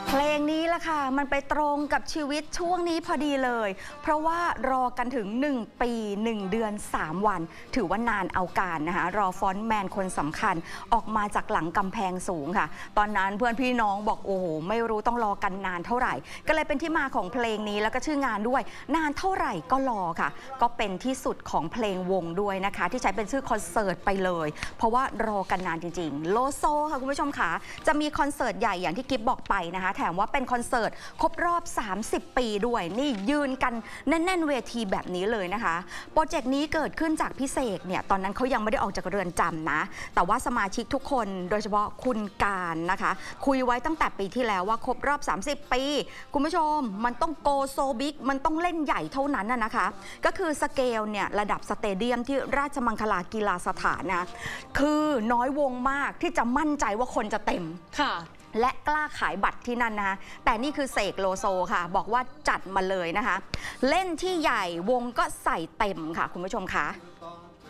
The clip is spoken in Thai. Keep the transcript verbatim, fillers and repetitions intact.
เพลงนี้ล่ะค่ะมันไปตรงกับชีวิตช่วงนี้พอดีเลยเพราะว่ารอกันถึงหนึ่งปีหนึ่งเดือนสามวันถือว่านานเอาการนะคะรอฟอนต์แมนคนสำคัญออกมาจากหลังกำแพงสูงค่ะตอนนั้นเพื่อนพี่น้องบอกโอ้โหไม่รู้ต้องรอกันนานเท่าไหร่ก็เลยเป็นที่มาของเพลงนี้แล้วก็ชื่องานด้วยนานเท่าไหร่ก็รอค่ะก็เป็นที่สุดของเพลงวงด้วยนะคะที่ใช้เป็นชื่อคอนเสิร์ตไปเลยเพราะว่ารอกันนานจริงๆโลโซค่ะคุณผู้ชมค่ะจะมีคอนเสิร์ตใหญ่อย่างที่กิฟบอกไปนะคะแถมว่าเป็นคอนเสิร์ตครบรอบสามสิบปีด้วยนี่ยืนกันแน่นๆเวทีแบบนี้เลยนะคะโปรเจกต์นี้เกิดขึ้นจากพี่เสกเนี่ยตอนนั้นเขายังไม่ได้ออกจากเรือนจำนะแต่ว่าสมาชิกทุกคนโดยเฉพาะคุณการนะคะคุยไว้ตั้งแต่ปีที่แล้วว่าครบรอบสามสิบปีคุณผู้ชมมันต้องโกโซบิ๊กมันต้องเล่นใหญ่เท่านั้นนะคะก็คือสเกลเนี่ยระดับสเตเดียมที่ราชมังคลากีฬาสถานนะคือน้อยวงมากที่จะมั่นใจว่าคนจะเต็มค่ะและกล้าขายบัตรที่นั่นนะคะแต่นี่คือเสกโลโซค่ะบอกว่าจัดมาเลยนะคะเล่นที่ใหญ่วงก็ใส่เต็มค่ะคุณผู้ชมคะ